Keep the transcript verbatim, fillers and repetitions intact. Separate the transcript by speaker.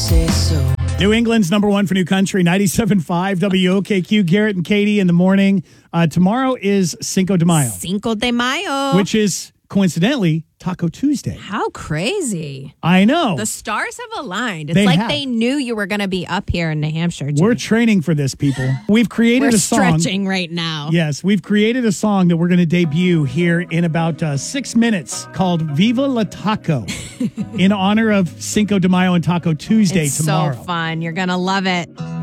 Speaker 1: say so.
Speaker 2: New England's number one for new country, ninety-seven point five W O K Q. Garrett and Katie in the morning. Uh, tomorrow is Cinco de Mayo.
Speaker 3: Cinco de Mayo.
Speaker 2: Which is, coincidentally, Taco Tuesday.
Speaker 3: How crazy.
Speaker 2: I know.
Speaker 3: The stars have aligned. It's
Speaker 2: They
Speaker 3: like
Speaker 2: have.
Speaker 3: they knew you were going to be up here in New Hampshire. Jimmy.
Speaker 2: We're training for this, people. We've created
Speaker 3: We're
Speaker 2: a song.
Speaker 3: stretching right now.
Speaker 2: Yes, we've created a song that we're going to debut here in about uh, six minutes called Viva la Taco in honor of Cinco de Mayo and Taco Tuesday
Speaker 3: It's
Speaker 2: tomorrow.
Speaker 3: so fun. You're going to love it.